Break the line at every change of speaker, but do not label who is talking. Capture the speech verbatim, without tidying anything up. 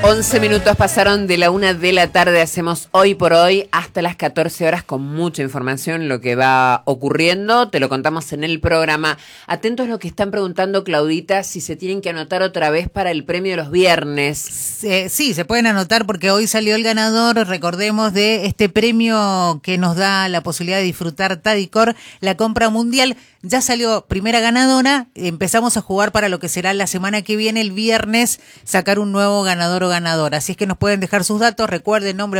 once minutos pasaron de la una de la tarde, hacemos hoy por hoy hasta las catorce horas con mucha información, lo que va ocurriendo, te lo contamos en el programa. Atentos a lo que están preguntando, Claudita, si se tienen que anotar otra vez para el premio de los viernes.
Sí, sí, se pueden anotar porque hoy salió el ganador, recordemos, de este premio que nos da la posibilidad de disfrutar Tadicor, la compra mundial. Ya salió primera ganadora, empezamos a jugar para lo que será la semana que viene, el viernes, sacar un nuevo ganador o ganadora. Así es que nos pueden dejar sus datos, recuerden, nombre,